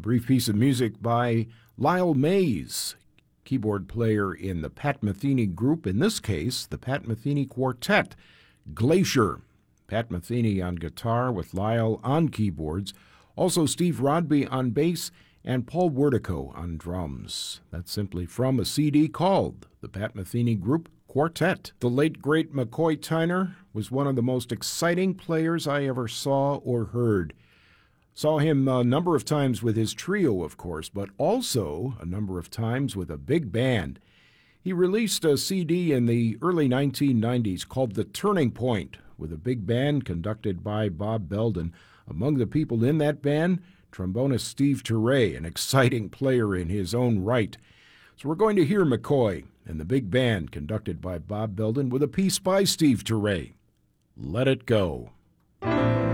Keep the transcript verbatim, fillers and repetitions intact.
brief piece of music by Lyle Mays, keyboard player in the Pat Metheny group, in this case, the Pat Metheny Quartet, Glacier. Pat Metheny on guitar with Lyle on keyboards, also Steve Rodby on bass, and Paul Wertico on drums. That's simply from a C D called the Pat Metheny Group Quartet. The late, great McCoy Tyner was one of the most exciting players I ever saw or heard. Saw him a number of times with his trio, of course, but also a number of times with a big band. He released a C D in the early nineteen nineties called The Turning Point, with a big band conducted by Bob Belden. Among the people in that band, trombonist Steve Turre, an exciting player in his own right. So we're going to hear McCoy and the big band conducted by Bob Belden with a piece by Steve Turre, Let It Go.